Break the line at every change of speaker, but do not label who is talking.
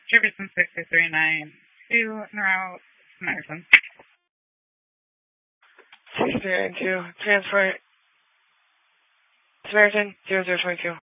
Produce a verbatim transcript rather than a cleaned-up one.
Jefferson six two three nine two en route American.
six three nine two, transport American zero zero twenty two.